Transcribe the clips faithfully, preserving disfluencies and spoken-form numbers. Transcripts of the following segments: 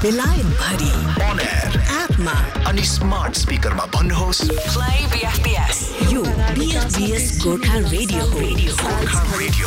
बेलायत भरि on air एपमा अनि स्मार्ट स्पिकरमा भन्नुहोस् प्ले बीएफपीएस यो बीएफपीएस गोर्खा रेडियो हो गोर्खा रेडियो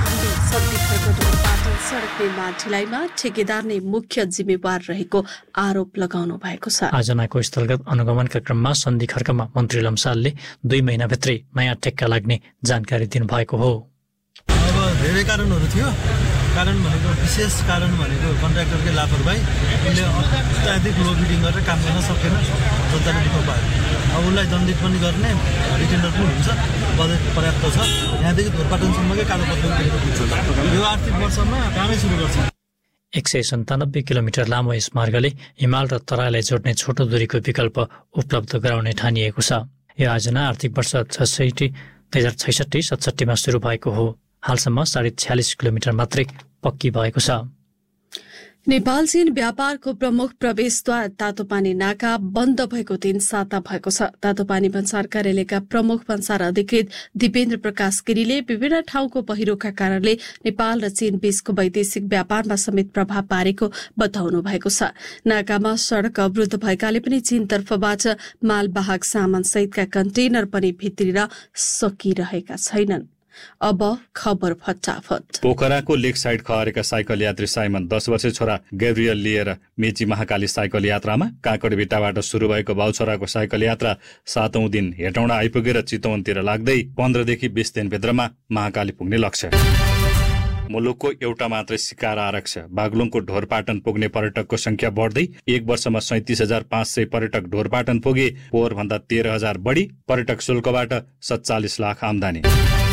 सडक निर्माण ढिलाइमा ठेकेदार नै मुख्य जिम्मेवार रहेको आरोप लगाउनु भएको छ। आजनाको स्थलगत अनुगमनका क्रममा सन्धि खर्कमा मन्त्री लम्सालले दुई महिनाभित्रै नयाँ टेक्का लाग्ने जानकारी दिनुभएको हो। अब धेरै कारणहरू थियो। कारण भनेको विशेष कारण भनेको कन्ट्र्याक्टरकै लापरवाही, उसले अत्याधिक लो बिडिङ गरेर काम गर्न सकेन, जनताले दुःख पायो। अब उसलाई दण्डित पनि गर्ने रिटेन्डर पनि हुन्छ, बजेट पर्याप्त छ। यहाँदेखि धोरपाटनसम्मकै कालोपत्र यो आर्थिक वर्षमा कामै सुरु गर्छ। एक सय सन्तानब्बे किलोमिटर लामो यस मार्गले हिमाल र तराईलाई जोड्ने छोटो दूरीको विकल्प उपलब्ध गराउने ठानिएको छ। यो आयोजना आर्थिक वर्ष छैसठी दुई हजार छैसठी सतसट्ठीमा सुरु भएको हो। हालसम्म साढे छ्यालिस किलोमिटर मात्रै पक्की भएको छ। नेपाल चीन व्यापारको प्रमुख प्रवेशद्वार तातोपानी नाका बन्द भएको दिन साता भएको छ। तातोपानी भन्सार कार्यालयका प्रमुख भन्सार अधिकृत दिपेन्द्र प्रकाश गिरीले विभिन्न ठाउँको पहिरोका कारणले नेपाल र चीन बीचको वैदेशिक व्यापारमा समेत प्रभाव पारेको बताउनु भएको छ। नाकामा सड़क अवरुद्ध भएकाले पनि चीन तर्फबाट मालवाहक सामान सहितका कन्टेनर पनि भित्रिन सकिरहेका छैनन्। अब खबर फटाफट। पोखराको लेक साइड खहरेका साइकल यात्री साइमन दस वर्षे छोरा गैब्रियल लिएर मेची महाकाली साइकल यात्रामा काँकडभिट्टाबाट शुरू भएको बाउछोराको साइकल यात्रा सातौं दिन हेटौँडा आइपुगेर चितवनतिर लाग्दै पन्ध्रदेखि बीस दिनभित्रमा महाकाली पुग्ने लक्ष्य। मुलुकको एउटा मात्रै शिकार आरक्ष बागलुङको ढोरपाटन पुग्ने पर्यटकको संख्या बढ्दै एक वर्षमा सैतिस हजार पाँच सय पर्यटक ढोरपाटन पुगे। पोहोरभन्दा तेह्र हजार बढी पर्यटक शुल्कबाट सत्तालिस लाख आमदानी।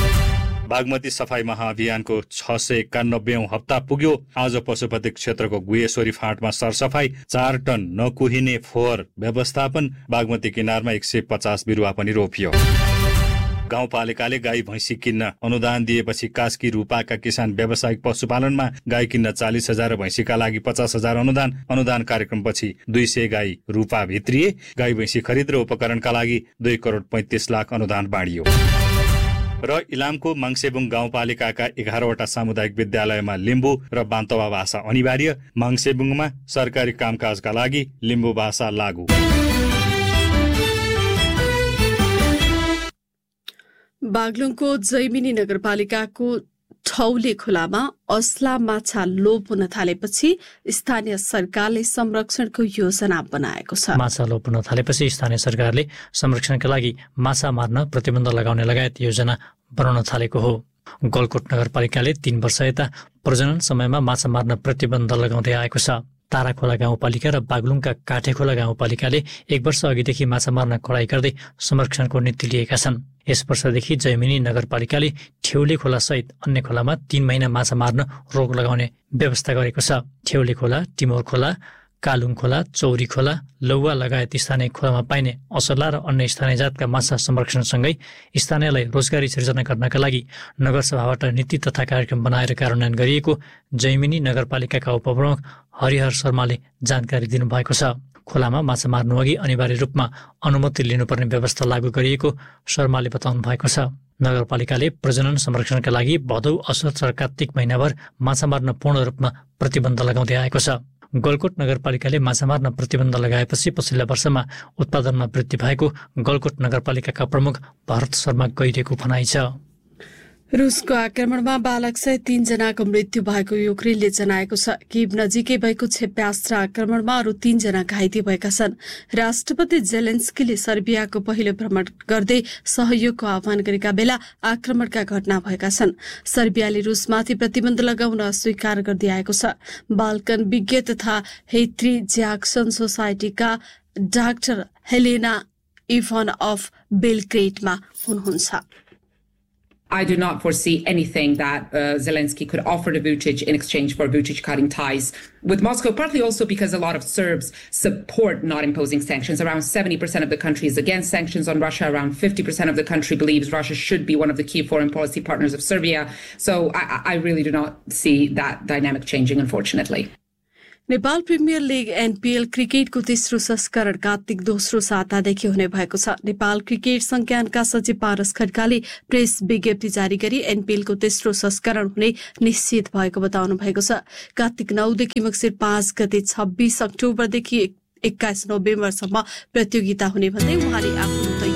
बागमती सफाई महाअभियानको छ सय एकानब्बेऔं हप्ता पुग्यो। आज पशुपति क्षेत्रको गुहेश्वरी फाँटमा सरसफाई, चार टन नकुहिने फोहोर व्यवस्थापन। बागमती किनारमा एक सय पचास बिरुवा पनि रोपियो। गाउँपालिकाले गाई भैँसी किन्न अनुदान दिएपछि कास्की रूपाका किसान व्यावसायिक पशुपालनमा गाई किन्न चालिस हजार भैँसीका लागि पचास हजार अनुदान। अनुदान कार्यक्रमपछि दुई सय गाई रूपा भित्रिए। गाई भैँसी खरिद र उपकरणका लागि दुई करोड पैंतिस लाख अनुदान बाँडियो। र इलामको माङसेबुङ गाउँपालिकाका एघारवटा सामुदायिक विद्यालयमा लिम्बू र बान्तवा भाषा अनिवार्य। माङसेबुङमा सरकारी कामकाजका लागि लिम्बू भाषा लागू। बागलुङको जैमिनी नगरपालिकाको ठौले खोलामा असला माछा लोप हुन थालेपछि स्थानीय सरकारले संरक्षणको योजना बनाएको छ। माछा लोप हुन थालेपछि स्थानीय सरकारले संरक्षणका लागि माछा मार्न प्रतिबन्ध लगाउने लगायत योजना बनाउन थालेको हो। गलकोट नगरपालिकाले तीन वर्ष यता प्रजनन समयमा माछा मार्न प्रतिबन्ध लगाउँदै आएको छ। ताराखोला गाउँपालिका र बागलुङका काठेखोला गाउँपालिकाले एक वर्ष अघिदेखि माछा मार्न कडाई गर्दै संरक्षणको नीति लिएका छन्। यस वर्षदेखि जैमिनी नगरपालिकाले ठेउले खोला सहित अन्य खोलामा तीन महिना माछा मार्न रोक लगाउने व्यवस्था गरेको छ। ठेउले खोला, टिमोर खोला, कालुङ खोला, चौरी खोला, लौवा लगायत स्थानीय खोलामा पाइने असला र अन्य स्थानीय जातका माछा संरक्षणसँगै स्थानीयलाई रोजगारी सृजना गर्नका लागि नगरसभाबाट नीति तथा कार्यक्रम बनाएर कार्यान्वयन गरिएको जैमिनी नगरपालिकाका उपप्रमुख हरिहर शर्माले जानकारी दिनुभएको छ। खोलामा माछा मार्नु अघि अनिवार्य रूपमा अनुमति लिनुपर्ने व्यवस्था लागू गरिएको शर्माले बताउनु भएको छ। नगरपालिकाले प्रजनन संरक्षणका लागि भदौ, असोज र कार्तिक महिनाभर माछा मार्न पूर्ण रूपमा प्रतिबन्ध लगाउँदै आएको छ। गलकोट नगरपालिकाले माछा मार्न प्रतिबन्ध लगाएपछि पछिल्ला वर्षमा उत्पादनमा वृद्धि भएको गलकोट नगरपालिकाका प्रमुख भरत शर्मा गइरहेको भनाइ छ। रुसको आक्रमणमा बालक सहित तीन जनाको मृत्यु भएको युक्रेनले जनाएको छ। किभ नजिकै भएको क्षेप्यास्त्र आक्रमणमा अरू तीन जना घाइते भएका छन्। राष्ट्रपति जेलेन्स्कीले सर्बियाको पहिलो भ्रमण गर्दै सहयोगको आह्वान गरेका बेला आक्रमणका घटना भएका छन्। सर्बियाले रुसमाथि प्रतिबन्ध लगाउन अस्वीकार गर्दै आएको छ। बाल्कन विज्ञ तथा Henry Jackson सोसाइटीका doctor Helena even of बेलग्रेडमा हुनुहुन्छ। I do not foresee anything that uh, Zelensky could offer to Vučić in exchange for Vučić cutting ties with Moscow, partly also because a lot of Serbs support not imposing sanctions. Around seventy percent of the country is against sanctions on Russia. Around fifty percent of the country believes Russia should be one of the key foreign policy partners of Serbia. So I, I really do not see that dynamic changing, unfortunately. Nepal premier league NPL क्रिकेटको तेस्रो संस्करण कार्तिक दोस्रो सातादेखि हुने भएको छ। Nepal cricket संज्ञानका सचिव पारस खड्काले press विज्ञप्ति जारी गरी एनपीएलको तेस्रो संस्करण हुने निश्चित भएको बताउनु भएको छ। कार्तिक नौदेखि मक्सिर पाँच गते छब्बीस अक्टोबरदेखि एक्काइस नोभेम्बरसम्म प्रतियोगिता हुने भन्दै उहाँले आफ्नो